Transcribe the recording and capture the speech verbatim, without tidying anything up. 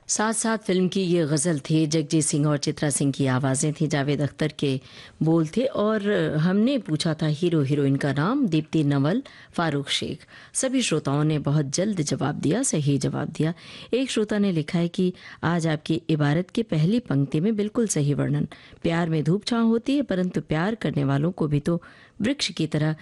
साथ साथ फिल्म की ये गज़ल थी, जगजीत सिंह और चित्रा सिंह की आवाज़ें थी, जावेद अख्तर के बोल थे और हमने पूछा था हीरो हीरोइन का नाम, दीप्ति नवल, फारूक शेख। सभी श्रोताओं ने बहुत जल्द जवाब दिया, सही जवाब दिया। एक श्रोता ने लिखा है कि आज आपकी इबारत की पहली पंक्ति में बिल्कुल सही वर्णन। प्यार में धूप छांव होती है, परंतु प्यार करने वालों को भी तो वृक्ष की तरह